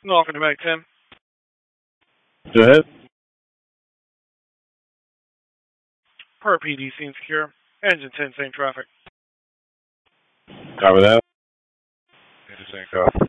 Welcome to Back 10. Go ahead. Per PD, scene secure. Engine 10, same traffic. Copy that. Engine 10, copy.